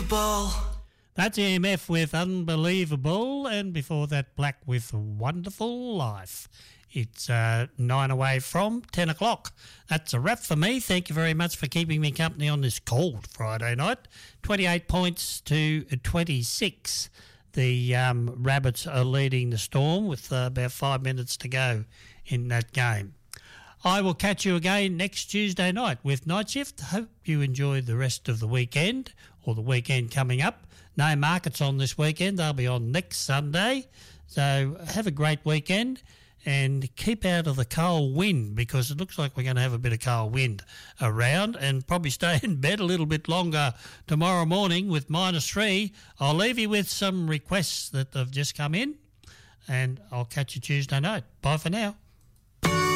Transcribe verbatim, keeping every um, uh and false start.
Unbelievable. That's E M F with Unbelievable, and before that, Black with Wonderful Life. It's uh, nine away from ten o'clock. That's a wrap for me. Thank you very much for keeping me company on this cold Friday night. twenty-eight points to twenty-six. The um, Rabbits are leading the Storm with uh, about five minutes to go in that game. I will catch you again next Tuesday night with Night Shift. Hope you enjoy the rest of the weekend or the weekend coming up. No markets on this weekend. They'll be on next Sunday. So have a great weekend and keep out of the cold wind, because it looks like we're going to have a bit of cold wind around, and probably stay in bed a little bit longer tomorrow morning with minus three. I'll leave you with some requests that have just come in, and I'll catch you Tuesday night. Bye for now.